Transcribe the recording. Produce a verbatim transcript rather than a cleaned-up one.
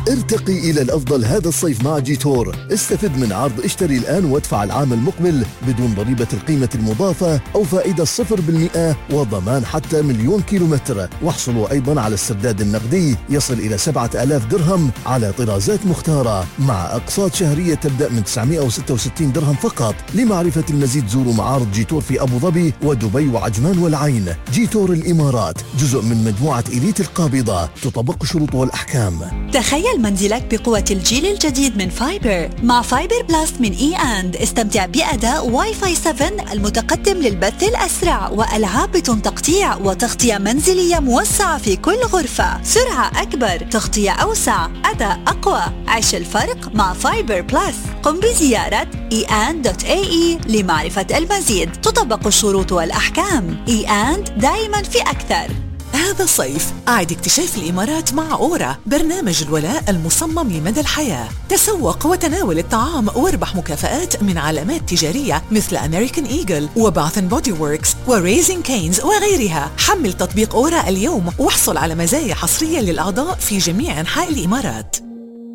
ارتقي إلى الأفضل هذا الصيف مع جيتور. استفد من عرض اشتري الآن وادفع العام المقبل بدون ضريبة القيمة المضافة أو فائدة صفر بالمئة وضمان حتى مليون كيلومتر. واحصلوا أيضا على السداد النقدي يصل إلى سبعة آلاف درهم على طرازات مختارة مع أقساط شهرية تبدأ من تسعمئة وستة وستين درهم فقط. لمعرفة المزيد زوروا معارض جيتور في أبو ظبي ودبي وعجمان والعين. جيتور الإمارات جزء من مجموعة إليت القابضة، تطبق شروط والأحكام. تخيل منزلك بقوة الجيل الجديد من فايبر. مع فايبر بلس من إي أند استمتع بأداء واي فاي سبعة المتقدم للبث الأسرع وألعاب بدون تقطيع وتغطية منزلية موسعة في كل غرفة. سرعة أكبر، تغطية أوسع، أداء أقوى. عيش الفرق مع فايبر بلس. قم بزيارة إي أند دوت إيه إي لمعرفة المزيد. تطبق الشروط والأحكام. إي أند دائما في أكثر. هذا الصيف أعد اكتشاف الإمارات مع أورا، برنامج الولاء المصمم لمدى الحياة. تسوق وتناول الطعام واربح مكافآت من علامات تجارية مثل أمريكان إيجل وباث اند بودي ووركس وريزين كينز وغيرها. حمل تطبيق أورا اليوم واحصل على مزايا حصرية للأعضاء في جميع أنحاء الإمارات.